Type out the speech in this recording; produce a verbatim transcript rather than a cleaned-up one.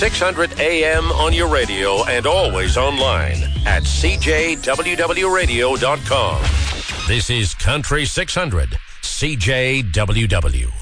six hundred A M on your radio and always online at c j w w radio dot com. This is Country six hundred, C J W W.